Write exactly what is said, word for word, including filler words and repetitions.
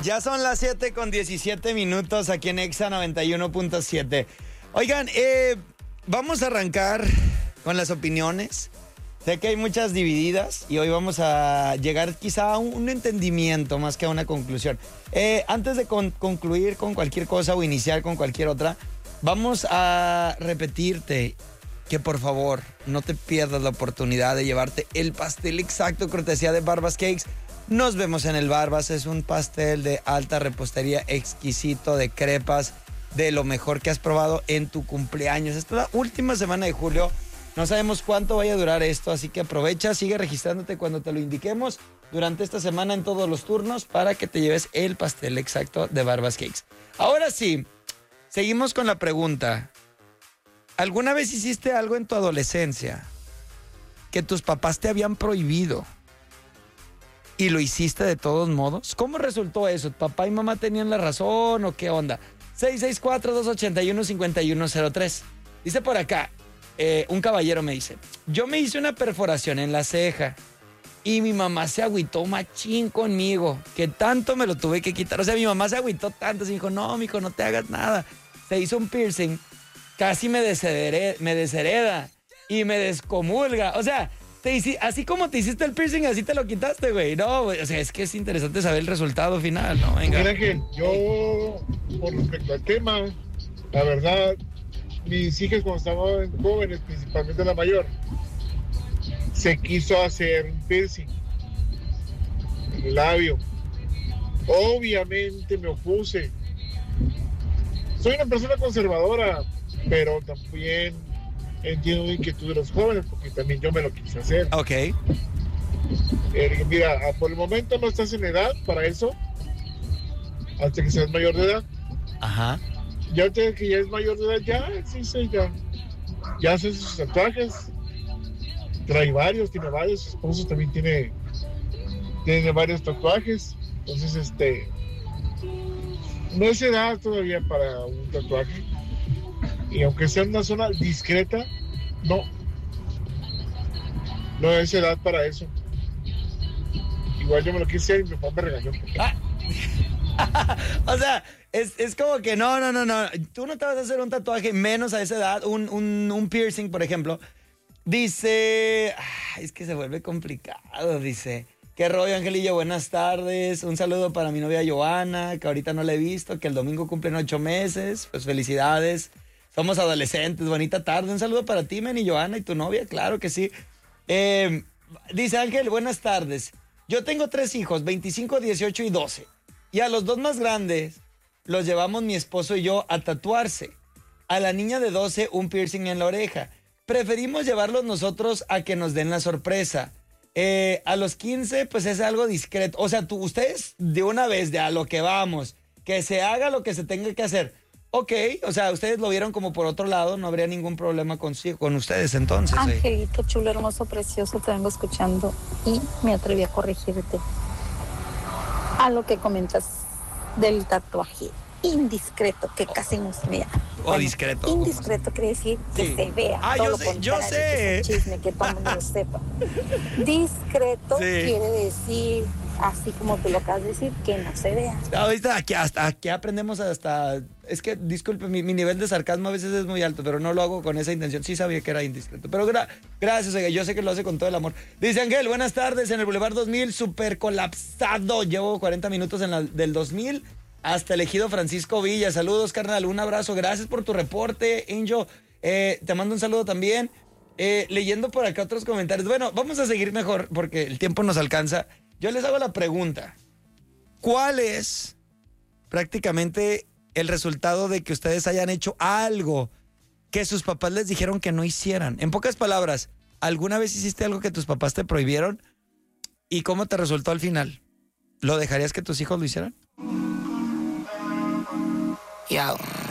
Ya son las siete con diecisiete minutos aquí en Exa noventa y uno punto siete. Oigan, eh, vamos a arrancar con las opiniones. Sé que hay muchas divididas y hoy vamos a llegar quizá a un, un entendimiento más que a una conclusión. Eh, antes de con, concluir con cualquier cosa o iniciar con cualquier otra, vamos a repetirte que por favor no te pierdas la oportunidad de llevarte el pastel exacto cortesía de Barbas Cakes. Nos vemos en el Barbas, es un pastel de alta repostería exquisito, de crepas, de lo mejor que has probado en tu cumpleaños. Esta es la última semana de julio, no sabemos cuánto vaya a durar esto, así que aprovecha, sigue registrándote cuando te lo indiquemos durante esta semana en todos los turnos para que te lleves el pastel exacto de Barbas Cakes. Ahora sí, seguimos con la pregunta. ¿Alguna vez hiciste algo en tu adolescencia que tus papás te habían prohibido y lo hiciste de todos modos? ¿Cómo resultó eso? ¿Papá y mamá tenían la razón o qué onda? seis seis cuatro, dos ocho uno, cinco uno cero tres. Dice por acá, eh, un caballero me dice, yo me hice una perforación en la ceja y mi mamá se agüitó machín conmigo, que tanto me lo tuve que quitar. O sea, mi mamá se agüitó tanto, se dijo, no, mijo, no te hagas nada. Se hizo un piercing, casi me deshereda, me deshereda y me descomulga. O sea, te hici, así como te hiciste el piercing, así te lo quitaste, güey. No, güey, o sea, es que es interesante saber el resultado final, ¿no? Venga. Mira que yo, por respecto al tema, la verdad, mis hijas cuando estaban jóvenes, principalmente la mayor, se quiso hacer un piercing en el labio. Obviamente me opuse. Soy una persona conservadora, pero también entiendo la inquietud de los jóvenes, porque también yo me lo quise hacer. Ok. Eh, mira, por el momento no estás en edad para eso, hasta que seas mayor de edad. Ajá. Ya ahorita que ya es mayor de edad, ya, sí, sí, ya. Ya hace sus tatuajes. Trae varios, tiene varios. Su esposo también tiene, tiene varios tatuajes. Entonces, este, no es edad todavía para un tatuaje. Y aunque sea en una zona discreta, no. No es edad para eso. Igual yo me lo quise hacer y mi papá me regañó. Ah. O sea, es, es como que no, no, no, no. Tú no te vas a hacer un tatuaje menos a esa edad, un, un, un piercing, por ejemplo. Dice, ay, es que se vuelve complicado, dice. Qué rollo, Angelillo, buenas tardes. Un saludo para mi novia Joana, que ahorita no la he visto, que el domingo cumplen ocho meses. Pues felicidades. Somos adolescentes, bonita tarde. Un saludo para ti, men, y Joana, y tu novia, claro que sí. Eh, dice Ángel, buenas tardes. Yo tengo tres hijos, veinticinco, dieciocho y doce. Y a los dos más grandes los llevamos mi esposo y yo a tatuarse. A la niña de doce un piercing en la oreja. Preferimos llevarlos nosotros a que nos den la sorpresa. Eh, a los quince pues es algo discreto. O sea, tú, ustedes de una vez, de a lo que vamos, que se haga lo que se tenga que hacer. Ok, o sea, ustedes lo vieron como por otro lado, no habría ningún problema con, con ustedes entonces. Angelito, chulo, hermoso, precioso, te vengo escuchando y me atreví a corregirte. A lo que comentas del tatuaje indiscreto, que casi no se vea. O bueno, discreto. Indiscreto quiere decir que sí. Se vea. Ah, yo sé, yo sé. Que es un chisme, que todo el mundo lo sepa. Discreto sí. Quiere decir, así como tú lo acabas de decir, que no se vea. Ahorita aquí, hasta aquí aprendemos hasta... Es que, disculpe, mi, mi nivel de sarcasmo a veces es muy alto, pero no lo hago con esa intención. Sí sabía que era indiscreto. Pero gra gracias, oiga, yo sé que lo hace con todo el amor. Dice Ángel, buenas tardes, en el Boulevard dos mil, súper colapsado. Llevo cuarenta minutos en la, del dos mil hasta el Ejido Francisco Villa. Saludos, carnal, un abrazo. Gracias por tu reporte, Angel. Eh, te mando un saludo también. Eh, leyendo por acá otros comentarios. Bueno, vamos a seguir mejor porque el tiempo nos alcanza. Yo les hago la pregunta. ¿Cuál es prácticamente el resultado de que ustedes hayan hecho algo que sus papás les dijeron que no hicieran? En pocas palabras, ¿alguna vez hiciste algo que tus papás te prohibieron? ¿Y cómo te resultó al final? ¿Lo dejarías que tus hijos lo hicieran? Yo.